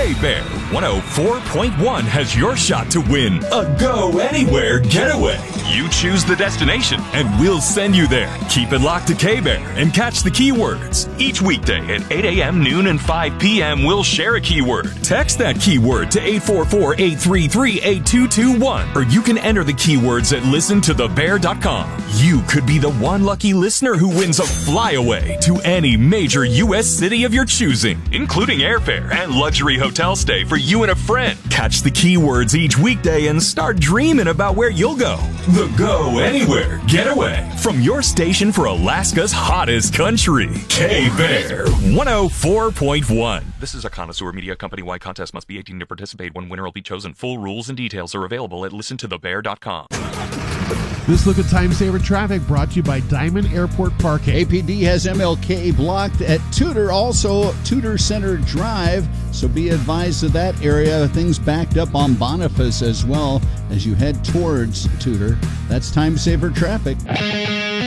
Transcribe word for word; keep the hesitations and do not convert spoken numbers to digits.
K-Bear one oh four point one has your shot to win a Go Anywhere getaway. You choose the destination, and we'll send you there. Keep it locked to K-Bear and catch the keywords. Each weekday at eight a.m., noon, and five p.m., we'll share a keyword. Text that keyword to eight four four, eight three three, eight two two one, or you can enter the keywords at listen to the bear dot com. You could be the one lucky listener who wins a flyaway to any major U S city of your choosing, including airfare and luxury hotel stay for you and a friend. Catch the keywords each weekday and start dreaming about where you'll go. The Go Anywhere Getaway from your station for Alaska's hottest country, K-Bear one oh four point one. This is a Connoisseur Media Company-wide contest. Must be eighteen to participate. One winner will be chosen. Full rules and details are available at listen to the bear dot com. This look at Time Saver Traffic brought to you by Diamond Airport Parking. A P D has M L K blocked at Tudor, also Tudor Center Drive, so be advised of that area. Things backed up on Boniface as well as you head towards Tudor. That's Time Saver Traffic.